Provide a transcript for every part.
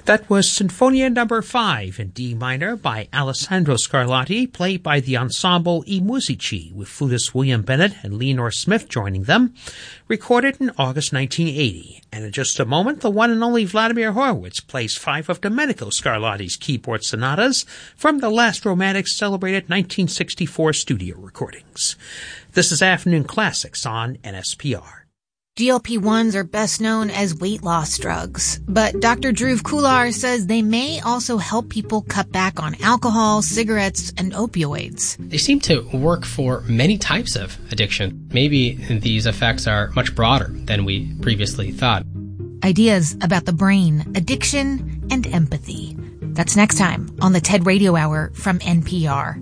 That was Sinfonia No. 5 in D minor by Alessandro Scarlatti, played by the ensemble I Musici, with flutist William Bennett and Leonore Smith joining them, recorded in August 1980. And in just a moment, the one and only Vladimir Horowitz plays 5 of Domenico Scarlatti's keyboard sonatas from the Last Romantics' celebrated 1964 studio recordings. This is Afternoon Classics on NSPR. GLP-1s are best known as weight loss drugs, but Dr. Dhruv Kular says they may also help people cut back on alcohol, cigarettes, and opioids. They seem to work for many types of addiction. Maybe these effects are much broader than we previously thought. Ideas about the brain, addiction, and empathy. That's next time on the TED Radio Hour from NPR.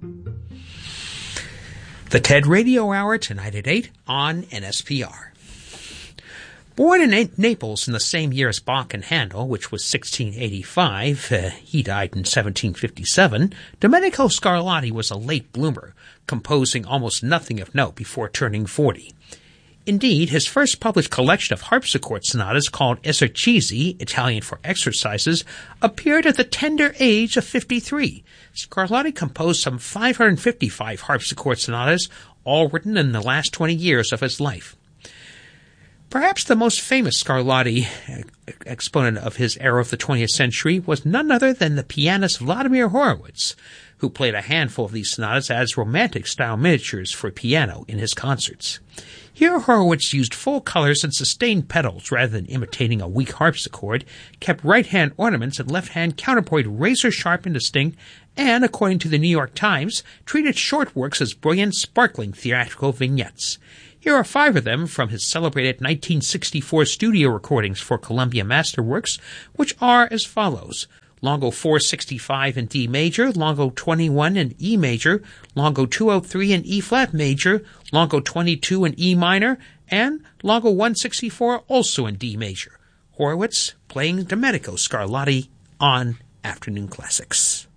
The TED Radio Hour tonight at 8 on NSPR. Born in Naples in the same year as Bach and Handel, which was 1685, he died in 1757, Domenico Scarlatti was a late bloomer, composing almost nothing of note before turning 40. Indeed, his first published collection of harpsichord sonatas, called Esercizi, Italian for exercises, appeared at the tender age of 53. Scarlatti composed some 555 harpsichord sonatas, all written in the last 20 years of his life. Perhaps the most famous Scarlatti exponent of his era of the 20th century was none other than the pianist Vladimir Horowitz, who played a handful of these sonatas as romantic-style miniatures for piano in his concerts. Here Horowitz used full colors and sustained pedals rather than imitating a weak harpsichord, kept right-hand ornaments and left-hand counterpoint razor-sharp and distinct, and, according to the New York Times, treated short works as brilliant, sparkling theatrical vignettes. Here are 5 of them from his celebrated 1964 studio recordings for Columbia Masterworks, which are as follows: Longo 465 in D major, Longo 21 in E major, Longo 203 in E-flat major, Longo 22 in E minor, and Longo 164 also in D major. Horowitz playing Domenico Scarlatti on Afternoon Classics.